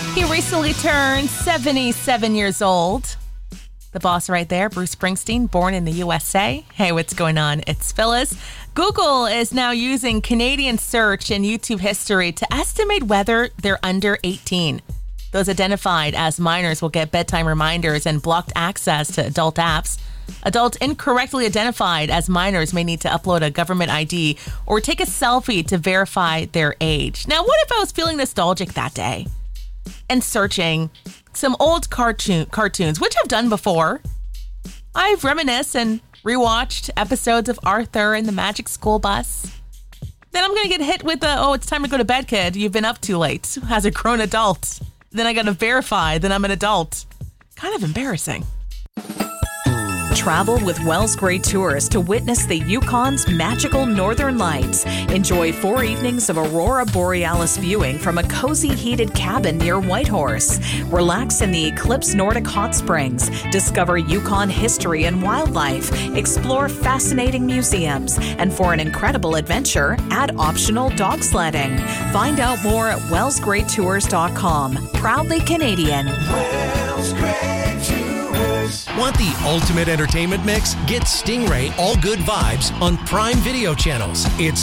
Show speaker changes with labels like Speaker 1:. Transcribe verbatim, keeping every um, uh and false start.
Speaker 1: He recently turned seventy-seven years old. The boss right there, Bruce Springsteen, born in the U S A. Hey, what's going on? It's Phyllis. Google is now using Canadian search and YouTube history to estimate whether they're under eighteen. Those identified as minors will get bedtime reminders and blocked access to adult apps. Adults incorrectly identified as minors may need to upload a government I D or take a selfie to verify their age. Now, what if I was feeling nostalgic that day and searching some old cartoon cartoons, which I've done before? I've reminisced and rewatched episodes of Arthur and the Magic School Bus. Then I'm going to get hit with the, oh, it's time to go to bed, kid. You've been up too late as a grown adult. Then I got to verify that I'm an adult. Kind of embarrassing.
Speaker 2: Travel with Wells Great Tours to witness the Yukon's magical northern lights. Enjoy four evenings of Aurora Borealis viewing from a cozy heated cabin near Whitehorse. Relax in the Eclipse Nordic Hot Springs. Discover Yukon history and wildlife. Explore fascinating museums. And for an incredible adventure, add optional dog sledding. Find out more at wells great tours dot com. Proudly Canadian.
Speaker 3: Wells Great Tours.
Speaker 4: Want the ultimate entertainment mix? Get Stingray All Good Vibes on Prime Video channels. It's